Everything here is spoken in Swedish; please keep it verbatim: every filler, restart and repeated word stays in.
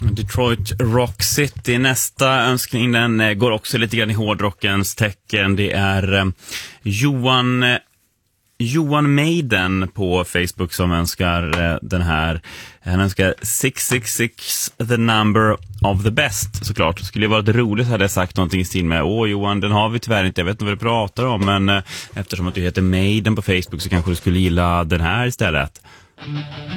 Detroit Rock City. Nästa önskning, den går också lite grann i hårdrockens tecken. Det är eh, Johan eh, Johan Maiden på Facebook som önskar eh, den här. Han önskar sex sex sex the number of the best, såklart. Det skulle ju varit roligt hade jag sagt någonting i stil med: åh Johan, den har vi tyvärr inte, jag vet inte vad du pratar om, men eh, eftersom att du heter Maiden på Facebook så kanske du skulle gilla den här istället.